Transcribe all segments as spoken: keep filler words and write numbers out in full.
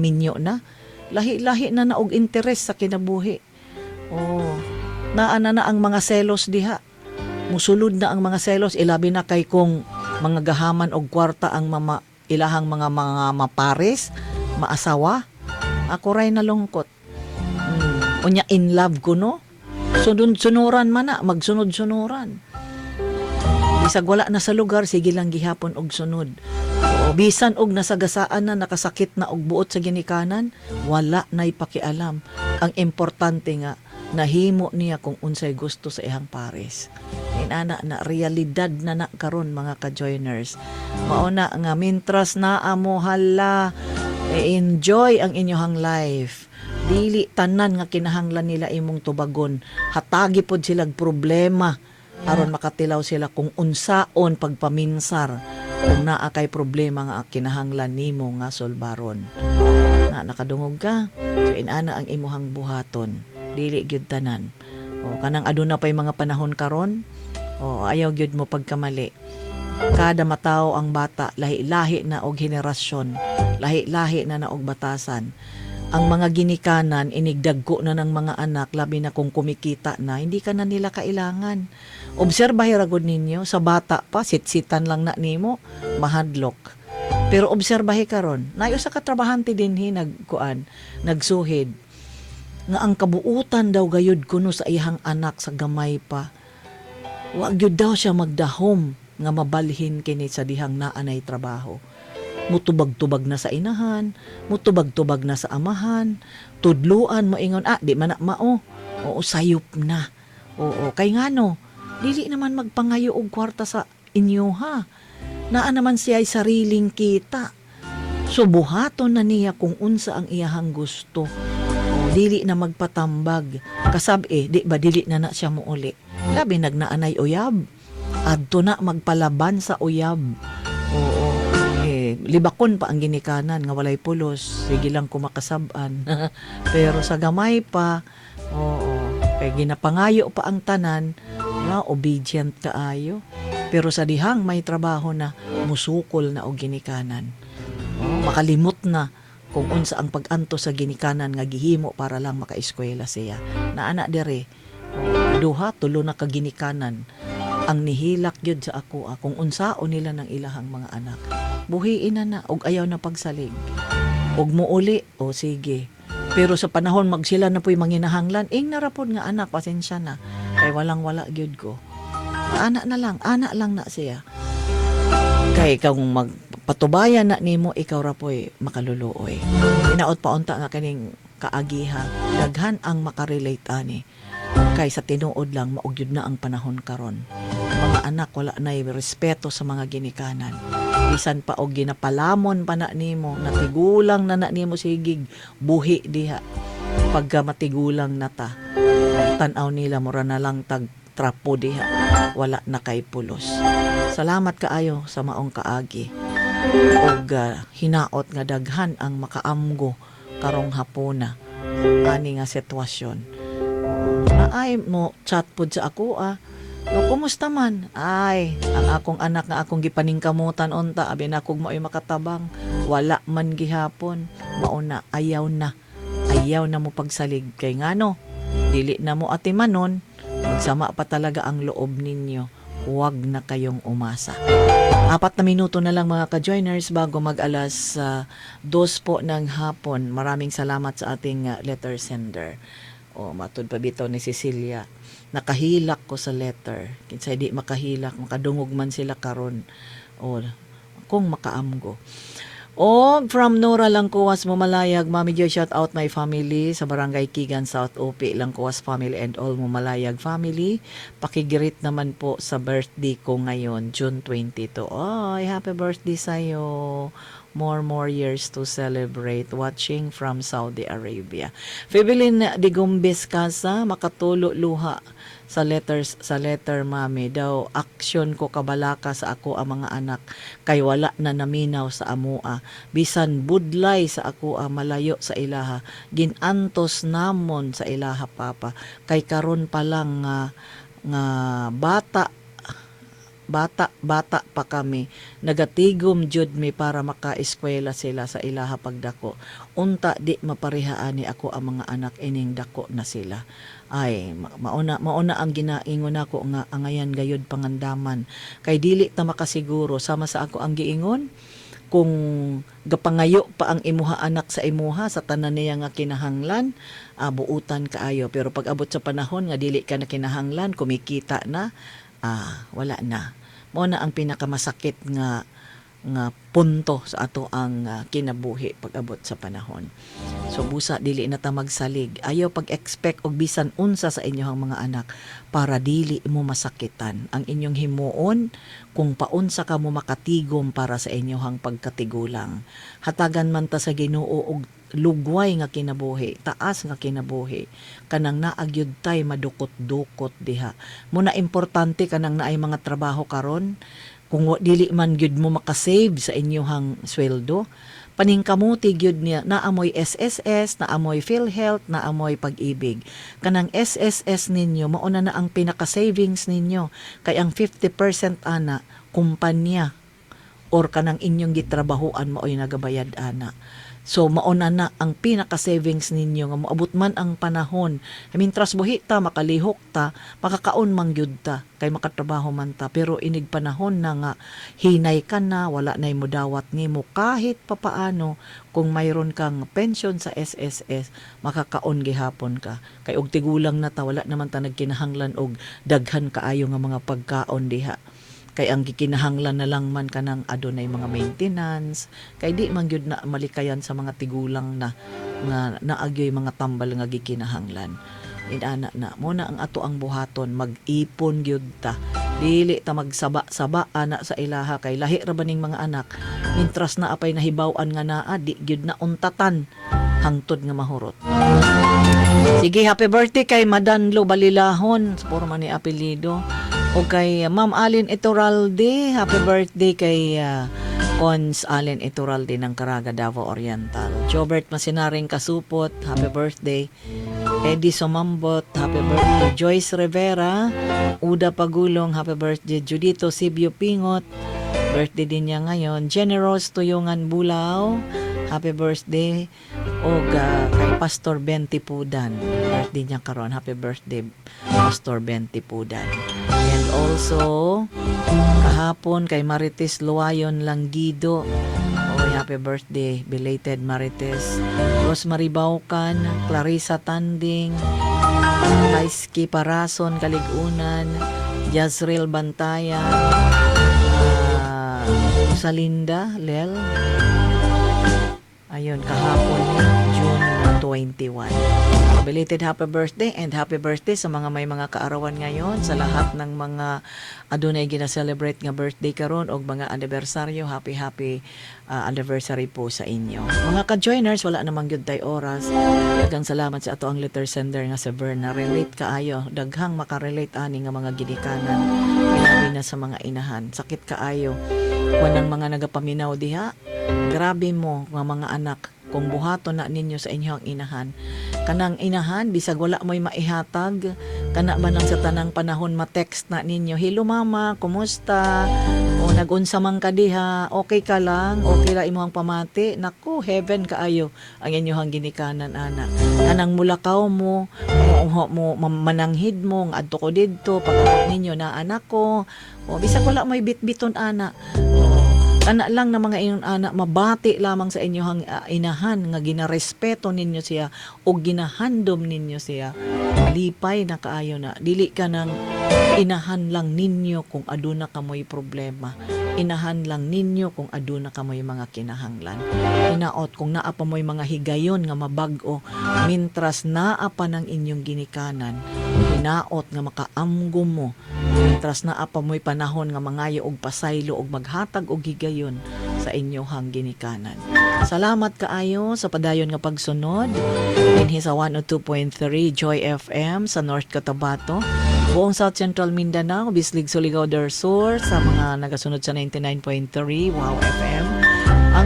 minyo na. Lahi-lahi na naog interes sa kinabuhi. Oh, naana na ang mga selos diha. Musulod na ang mga selos, ilabi na kay kung mga gahaman og kwarta ang mama, ilahang mga mga mapares, maasawa. Ako ray nalungkot. Hmm. Unya in love ko no. Sunod-sunuran man na, magsunod-sunuran. Bisag wala na sa lugar, sige lang gihapon og sunod. O, bisan og nasagasaan na, nakasakit na og buot sa ginikanan, wala na'y pakialam. Ang importante nga, nahimo niya kung unsay gusto sa ihang pares. Inana na realidad na na karon mga ka-joiners. Mauna nga mintras na amo hala, enjoy ang inyong life. Dili tanan nga kinahanglan nila imong tubagon. Hatagi pod silang problema aron makatilaw sila kung unsaon pagpaminsar kung naa kay problema nga kinahanglan nimo nga solbaron. Na nakadungog ka, so inana ang imuhang buhaton. Dili gyud tanan. O kanang aduna pay mga panahon karon, o ayaw gyud mo pagkamali. Kada mataw ang bata, lahi-lahi na og henerasyon, lahi-lahi na na og batasan. Ang mga ginikanan, inigdagko na ng mga anak, labi na kung kumikita na, hindi ka na nila kailangan. Obserbahe ragod ninyo, sa bata pa, sitsitan lang na nimo, mahadlok. Pero obserbahe karon, nayo sa katrabahante din hi, nagkuan, nagsuhid, nga ang kabuutan daw gayud kuno sa ihang anak sa gamay pa. Wa gyud daw siya magdahom, nga mabalhin kini sa dihang naanay trabaho. Mutubag-tubag na sa inahan, mutubag-tubag na sa amahan, tudluan mo ingon, ah, di man na mao, oo, sayop na, oo, kay ngano, dili naman magpangayo og kwarta sa inyo ha, naa naman siya ay sariling kita, subuhaton na niya kung unsa ang iyahang gusto, o, dili na magpatambag, kasab eh, di ba dili na na siya muuli, labi nagnaanay uyab, adto na magpalaban sa uyab, oo, libakon pa ang ginikanan nga walay pulos, sige lang kumakasab-an. Pero sa gamay pa, oo, kay ginapangayo pa ang tanan, na obedient kaayo. Pero sa dihang may trabaho na, musukol na og ginikanan. Oo, makalimot na kung unsa ang pag-anto sa ginikanan nga gihimo para lang makaeskwela siya. Naana dire, oo, duha tulo na ka ginikanan ang nihilak gyud sa ako ah, kung unsaon nila ng ilahang mga anak. Buhiin na na, og ayaw na pagsalig. Og muuli, o sige. Pero sa panahon mag sila na po'y manginahanglan, ing narapod nga anak, pasensya na. Kay walang wala gyud ko. Anak na lang, anak lang na siya. Kay kung magpatubayan na nimo, ikaw ra po'y makaluluoy. Inaot pa unta nga kaning kaagiha. Daghan ang makarelate ani. Kay sa tinuod lang, maugyod na ang panahon karon. Mga anak wala na'y respeto sa mga ginikanan. Bisan pa og ginapalamon pa na nimo, natigulang na na nimo sigig, buhi diha. Pagka matigulang na ta, tanaw nila mura na lang tag trapo diha, wala na kay pulos. Salamat kaayo sa maong kaagi. Og uh, hinaot nga daghan ang makaamgo karong hapuna ani nga sitwasyon. Ay mo chat pod sa ako ah. No, kumusta man? Ay, ang akong anak nga akong gipaningkamutan unta, abi na kog mao'y makatabang. Wala man gihapon. Mauna, ayaw na. Ayaw na mo pagsalig. Kay ngano, dili na mo atimanon, magsama pa talaga ang loob ninyo. Huwag na kayong umasa. Apat na minuto na lang mga ka-joiners bago mag-alas uh, dos po ng hapon. Maraming salamat sa ating uh, letter sender. O, matud pa bitaw ni Cecilia. Nakahilak ko sa letter. Kinsay di makahilak, makadungog man sila karon. O, kung makaamgo. O, from Nora Langkuwas, Mumalayag, Mami Joy, shout out my family sa Barangay Kigan, South O P, Langkuwas family and all Mumalayag family. Pakigirit naman po sa birthday ko ngayon, June twenty-two. Ay, happy birthday sa'yo. More more years to celebrate. Watching from Saudi Arabia. Fibilin de Gumbes Casa, makatulo luha sa letters sa letter mami daw aksyon ko kabalaka sa ako ang mga anak kay wala na naminaw sa amua bisan budlay sa ako ang malayo sa ilaha ginantos namon sa ilaha papa kay karon pa lang nga nga bata bata bata pa kami nagatigom jud mi para maka-eskwela sila sa ilaha pagdako. Unta di maparehaan ni ako ang mga anak ining dako na sila. Ay ma- mauna mauna ang ginaingon ako nga angayan gayud pangandaman kay dili ta makasiguro sama sa ako ang giingon kung gapangayo pa ang imuha anak sa imuha sa tanan niya nga kinahanglan, ah, buutan kaayo. Pero pag abot sa panahon nga dili ka na kinahanglan, kumikita na, ah, wala na. Mo na ang pinakamasakit nga nga punto sa ato ang ah, kinabuhi pag abot sa panahon. So busa dili na ta magsalig. Ayaw pag-expect og bisan unsa sa inyong mga anak para dili mo masakitan ang inyong himuon kung paunsa ka mo makatigom para sa inyong pagkatigulang. Hatagan man ta sa Ginoo og lugway nga kinabuhi, taas nga kinabuhi, kanang naagyud tay madukot-dukot diha. Muna importante kanang naay mga trabaho karon, kung wa- dili man gyud mo makasave sa inyong sweldo, paningkamuti gyud niya naamoy S S S, naamoy PhilHealth, naamoy Pag-ibig. Kanang S S S ninyo mauna na ang pinaka savings ninyo kay ang fifty percent ana kumpanya or kanang inyong gitrabahoan maoy nagabayad ana. So mauna na ang pinaka savings ninyo nga moabot man ang panahon. I mean tras buhi ta makalihok ta, makakaon man gyud ta kay makatrabaho man ta, pero inig panahon na nga hinay ka na, wala nay modawat nimo kahit papaano. Kung mayroon kang pension sa S S S, makakaon gihapon ka. Kay og tigulang na ta, wala naman ta nagkinahanglan og daghan kaayo nga mga pagkaon diha. Kay ang gikinahanglan na lang man kanang adunay mga maintenance, kay di man gyud na malikayan sa mga tigulang na nga naagyoy mga tambal nga gikinahanglan. Inana na mo na ang ato ang buhaton, mag-ipon gyud ta. Dili ta magsaba-saba ana sa ilaha kay lahi ra baning mga anak. Mintras na apay nahibaw-an nga naa, di gyud na untatan hangtod nga mahurot. Sige, happy birthday kay Madanlo Balilahon, puro man ni apelyido. O kay uh, Ma'am Allen Iturralde, happy birthday kay uh, Cons Allen Iturralde ng Caraga, Davao Oriental. Jobert Masinaring Kasupot, happy birthday. Eddie Somambot, happy birthday. Joyce Rivera, Uda Pagulong, happy birthday. Judito Sibio Pingot, birthday din niya ngayon. Generous Tuyungan Bulao, happy birthday. O uh, kay Pastor Ben Tipudan, birthday niya karon, happy birthday Pastor Ben Tipudan. And also kahapon kay Marites Luayon Langgido, oh, happy birthday belated Marites. Rosemary Baucan, Clarissa Tanding, Laiski Parason Kaligunan, Jazreel Bantayan, uh, Salinda Lel. Ayun, kahapon June twenty-one. Belated happy birthday and happy birthday sa mga may mga kaarawan ngayon, sa lahat ng mga adunay gina-celebrate nga birthday karon o mga anniversaryo. Happy happy uh, anniversary po sa inyo. Mga ka-joiners, wala namang gyud tay oras. Daghang salamat sa ato ang letter sender nga sa Verna. Relate kaayo, daghang makarelate ani nga mga gidikanan. Ilabi na sa mga inahan. Sakit kaayo. Wanang mga nagapaminaw diha. Grabe mo nga mga anak kung buhaton na ninyo sa inyong inahan. Kanang inahan, bisag wala mo'y maihatag, kana man ang sa tanang panahon ma-text na ninyo, hello mama, kumusta? O nag-unsa man ka diha, okay ka lang, okay la imong pamati, naku, heaven kaayo ang inyong ginikanan ana. Kanang mulakaw mo, mo, mo, mo mananghid mo, nga adto ko didto, pag ninyo na anak ko, o bisag wala mo'y bitbiton ana. Kana lang na mga inyong anak, mabati lamang sa inyong uh, inahan nga ginarespeto ninyo siya o ginahandom ninyo siya. Lipay na kaayo na. Dili ka nang inahan lang ninyo kung aduna ka mo'y problema. Inahan lang ninyo kung aduna ka mo'y mga kinahanglan. Inaot kung naa pa mo'y mga higayon nga mabag-o, mintras naa pa ng inyong ginikanan, inaot nga makaamgom mo, mintras naa pa mo'y panahon nga mangayo og pasaylo og maghatag og higayon sa inyohang ginikanan. Salamat kaayo sa padayon nga pagsunod dinhi sa one oh two point three Joy F M sa North Cotabato, buong South Central Mindanao, Bislig, Surigao del Sur, sa mga nagasunod sa ninety-nine point three Wow F M. Ang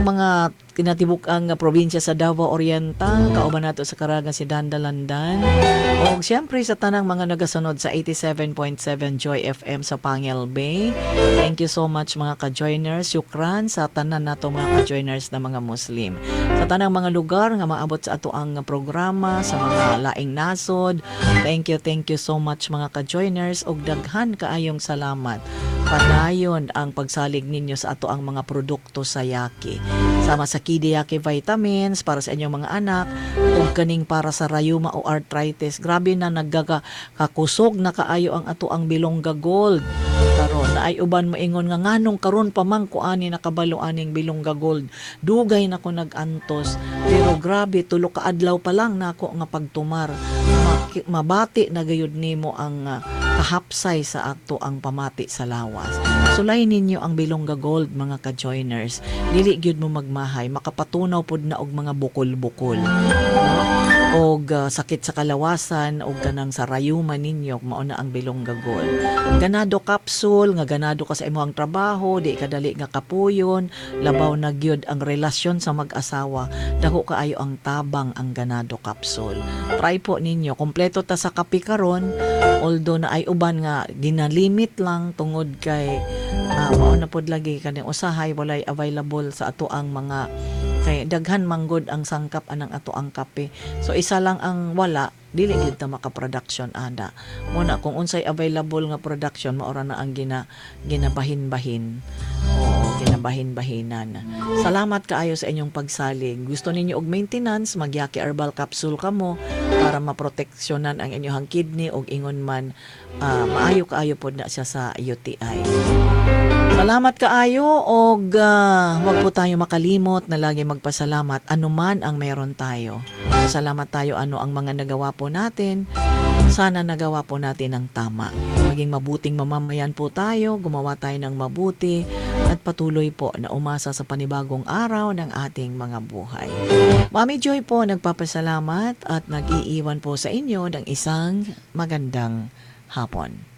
mga kinatibuk-ang nga probinsya sa Davao Oriental, kauban nato sa Caraga si Dandalandan. O siyempre sa tanang mga nagasunod sa eighty-seven point seven Joy F M sa Pangil Bay. Thank you so much mga ka-joiners. Shukran sa tanan nato mga ka-joiners na mga Muslim. Sa tanang mga lugar nga maabot sa ato ang programa, sa mga laing nasod. Thank you, thank you so much mga ka-joiners. Og daghan kaayong salamat. Padayon ang pagsalig ninyo sa ato ang mga produkto sa Yaki. Sama sa Kidi Yaki Vitamins para sa inyong mga anak, ug kaning para sa rayuma o arthritis. Grabe na nagkakakusog na kaayo ang ato ang Bilongga Gold. Karon na ay uban moingon nga nganong karon pa man ko ani nakabalo aning Bilongga Gold. Dugay na ko nagantos, pero grabe tulo ka adlaw pa lang nako nga pagtumar. Mabati na gayud nimo ang uh, kahapsay sa ato ang pamati sa lawas. Sulay ninyo ang Bilongga Gold mga ka-joiners. Dili gyud mo magmahay, makapatunaw pud na og mga bukol-bukol. No? Og uh, sakit sa kalawasan og ganang sa rayuma ninyo mao na ang Bilongga Gold. Ganado capsule nga ganado ka sa imong trabaho, di ka dali nga kapuyon, labaw na gyud ang relasyon sa mag-asawa. Dako kaayo ang tabang ang ganado capsule. Try po ninyo, kompleto ta sa kape karon, although na ay uban nga ginalimit lang tungod kay uh, mao na pod lagi kaning usahay walay available sa ato ang mga kay daghan manggod ang sangkap anang ato ang kape. So isa lang ang wala, dili gid ta maka-production ada. Muna kung unsay available nga production maora na ang gina ginabahin-bahin. Oo, ginabahin-bahinan. Salamat kaayo sa inyong pagsalig. Gusto ninyo og maintenance, magyaki herbal capsule kamo para maproteksyonan ang inyong kidney og ingon man uh, maayo kaayo pod na siya sa U T I. Salamat kaayo og uh, wag po tayo makalimot na lagi magpasalamat anuman ang meron tayo. Salamat tayo ano ang mga nagawa po natin. Sana nagawa po natin ang tama. Maging mabuting mamamayan po tayo, gumawa tayo ng mabuti at patuloy po na umasa sa panibagong araw ng ating mga buhay. Mami Joy po nagpapasalamat at nag-iiwan po sa inyo ng isang magandang hapon.